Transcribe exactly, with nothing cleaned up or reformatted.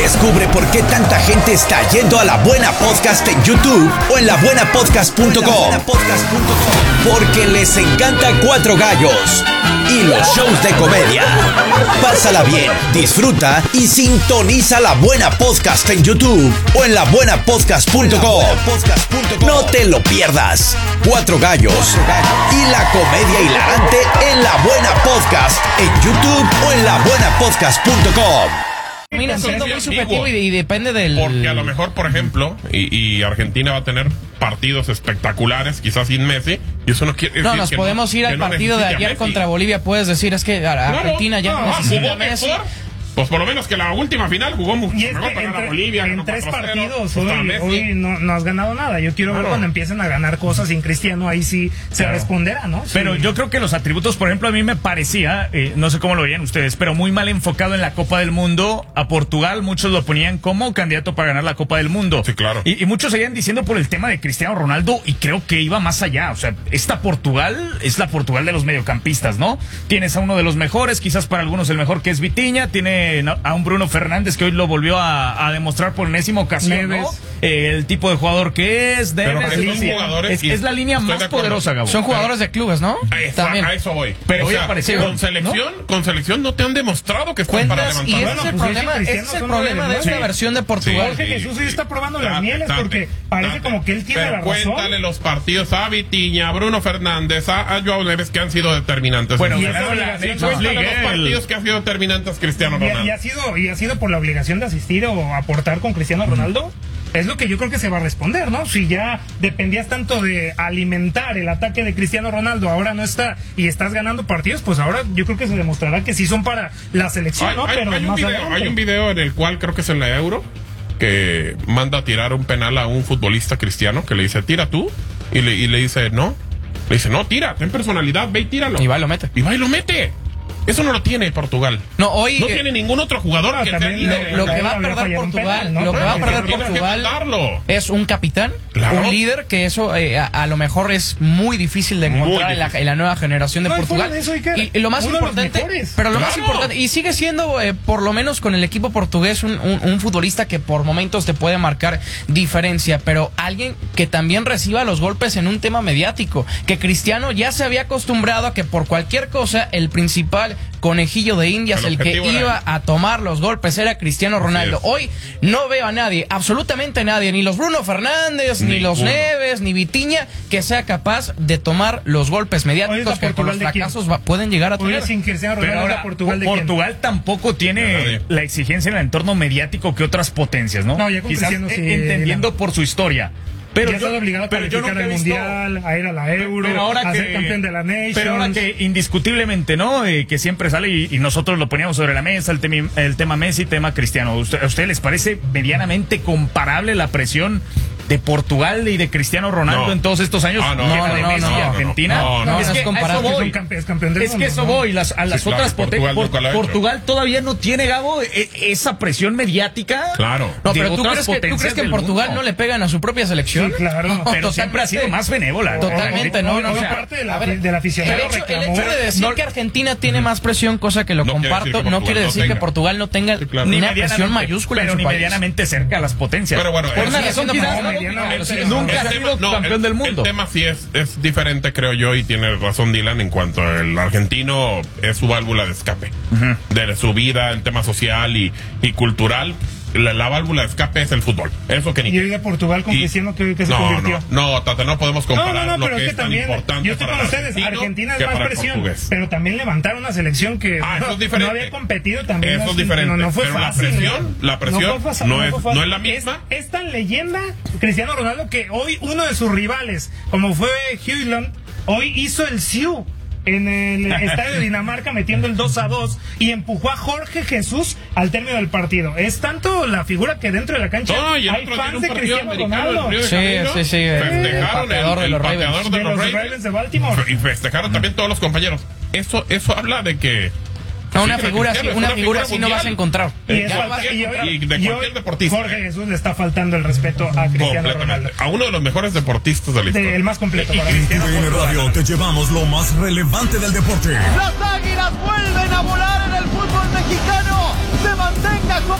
Descubre por qué tanta gente está yendo a La Buena Podcast en YouTube o en la buena podcast punto com. Porque les encanta Cuatro Gallos y los shows de comedia. Pásala bien, disfruta y sintoniza La Buena Podcast en YouTube o en la buena podcast punto com. No te lo pierdas. Cuatro Gallos y la comedia hilarante en La Buena Podcast en YouTube o en la buena podcast punto com. Termina siendo muy subjetivo y, y depende del... Porque a lo mejor, por ejemplo, y, y Argentina va a tener partidos espectaculares, quizás sin Messi, y eso no quiere decir No, nos que podemos no, ir al no partido de ayer contra Bolivia, puedes decir, es que Argentina claro, ya no, necesita a Messi. Mejor. Pues por lo menos que la última final jugó mucho y es mejor que para en, Bolivia. en no tres partidos pues hoy, hoy no, no has ganado nada. Yo quiero claro. ver cuando empiecen a ganar cosas sin Cristiano, ahí sí se claro. responderá, ¿no? Pero sí. yo creo que los atributos, por ejemplo, a mí me parecía, eh, no sé cómo lo veían ustedes, pero muy mal enfocado en la Copa del Mundo. A Portugal muchos lo ponían como candidato para ganar la Copa del Mundo. Sí, claro. Y, y muchos seguían diciendo por el tema de Cristiano Ronaldo, y creo que iba más allá. O sea, esta Portugal es la Portugal de los mediocampistas, ¿no? Tienes a uno de los mejores, quizás para algunos el mejor, que es Vitinha. Tiene a un Bruno Fernández que hoy lo volvió a, a demostrar por enésima ocasión, ¿no? Eh, el tipo de jugador que es, Pero Neves, son sí, jugadores es, es la línea más poderosa, Gabo. Son jugadores de clubes, ¿no? A eso, También. a eso voy. Pero o hoy sea, aparecieron, con selección, ¿no? Con selección no te han demostrado que están para Cuentas, levantar. y ese es el pues problema, es que ese es el Cristiano problema de son esta sí. versión de Portugal. Jorge Sí. Jesús hoy está probando las Date, mieles date, porque parece date. como que él tiene Pero la razón. cuéntale los partidos a Vitinha, a Bruno Fernández, a, a Joao Neves, que han sido determinantes. Bueno, Y ganaron esa la obligación, Nations Cuéntale League, los el- partidos que han sido determinantes Cristiano Y, Ronaldo. y ha sido y ha sido por la obligación de asistir o aportar con Cristiano Ronaldo. Es lo que yo creo que se va a responder, ¿no? Si ya dependías tanto de alimentar el ataque de Cristiano Ronaldo, ahora no está y estás ganando partidos, pues ahora yo creo que se demostrará que sí son para la selección, Hay, ¿no? hay- Pero hay un más video, adelante. hay un video en el cual creo que es en la Euro que manda a tirar un penal a un futbolista cristiano que le dice, tira tú, y le, y le dice, no. Le dice, no, tira, ten personalidad, ve y tíralo. Y va y lo mete. Y va y lo mete. Eso no lo tiene Portugal. No, hoy No eh, tiene ningún otro jugador Ah, que también sea lo, lo que va a Había perder fallado un Portugal, penal, ¿no? lo que va a Pero perder tiene que Portugal mandarlo. es un capitán, Claro. un líder, que eso eh, a, a lo mejor es muy difícil de Muy encontrar en la, difícil. en la nueva generación de No, y Portugal. fuera de eso, Iker, y, y lo más uno de los importante, mejores. pero lo más Claro. importante, y sigue siendo eh, por lo menos con el equipo portugués un, un, un futbolista que por momentos te puede marcar diferencia, pero alguien que también reciba los golpes en un tema mediático, que Cristiano ya se había acostumbrado a que por cualquier cosa el principal conejillo de Indias, El el, que objetivo era iba él. a tomar los golpes era Cristiano Ronaldo. es. Hoy no veo a nadie, absolutamente nadie, ni los Bruno Fernández, ni los Ninguno. Neves, ni Vitinha, que sea capaz de tomar los golpes Hoy es mediáticos la que con los Portugal de quién. fracasos va- pueden llegar a Hoy tener. sin Cristiano Pero Ronaldo es ahora, la Portugal de quién. Portugal tampoco De tiene nadie. la exigencia en el entorno mediático que otras potencias, ¿no? No, ya con Quizás Cristiano sí, eh, entendiendo Dylan. por su historia. Pero ya yo, estás obligado a pero yo calificar nunca al he visto- Mundial, a ir a la Euro, pero ahora a que, ser campeón de la Nations. Pero ahora que indiscutiblemente, ¿no? Eh, que siempre sale y, y nosotros lo poníamos sobre la mesa, el, temi- el tema Messi, tema Cristiano. ¿Usted- ¿A ustedes les parece medianamente comparable la presión de Portugal y de Cristiano Ronaldo No. en todos estos años? Ah, no, que no, la de no, Messi no, y no, Argentina. no, no, no, es no que es a comparable. eso voy. Es campe- es campeón del Es que mundo, eso ¿no? voy. Las, a las Sí, claro, otras Portugal potencias. nunca lo ha hecho. Portugal todavía no tiene, Gabo, e- esa presión mediática. Claro. No, de pero ¿tú otras crees, que, ¿tú potencias crees que en del Portugal mundo. no le pegan a su propia selección? Sí, claro. No, Pero siempre ha sido más benévola. Totalmente, no, Hoy- no, hoy o sea, parte de la- a ver, del aficionado el hecho, el reclamó- hecho de decir no- que Argentina tiene más presión, cosa que lo No quiere comparto, decir que no Portugal quiere no decir que tenga. Portugal no tenga Sí, claro. ni Ni una presión medianamente, mayúscula pero en su ni país. medianamente cerca a las potencias. Pero bueno, Por el- una Sí, razón son quizás quizás no, medianamente, pero sí, sí, nunca el ha tema- sido no, campeón el- del mundo. El tema sí es, es diferente, creo yo, y tiene razón Dylan en cuanto el argentino es su válvula de escape de su vida en tema social y, y cultural. La, la válvula de escape es el fútbol. Eso que ni Y hoy de Portugal con Y- Cristiano que, que se no, convirtió. no, no, Tata, no podemos No, comparar no, no, lo pero que es es que tan también, importante yo estoy para con el ustedes, argentino Argentina que es más para el presión, portugués. pero también levantaron una selección que Ah, no, eso es diferente. no había competido también. Eso no- es diferente, No, no fue pero la fácil. presión, ¿eh? la presión fue fácil, no es- fue fácil. no es la misma. Es, es tan leyenda Cristiano Ronaldo que hoy uno de sus rivales, como fue Højlund, hoy hizo el Siu en el estadio de Dinamarca metiendo el dos a dos y empujó a Jorge Jesús al término del partido. Es tanto la figura que dentro de la cancha No, y el hay otro tiene fans un de partido Cristiano americano en Ronaldo. Río de Sí, Janeiro. sí, sí, el Festejaron pateador el, de los el Ravens. pateador de, De los los Ravens. Ravens de Baltimore. Y festejaron también todos los compañeros. Eso, eso habla de que No, una Sí, figura, Cristiano así, es una una figura figura así no vas a mundial. encontrar. Y, Eh, es Ya falta- vas- y hoy- y de y cualquier hoy deportista. Jorge Jesús le está faltando el respeto a Cristiano Ronaldo. completamente. A uno de los mejores deportistas de la historia. De- el más completo para mí. En T V N Radio te llevamos lo más relevante del deporte. Las Águilas vuelven a volar en el fútbol mexicano. Se mantenga como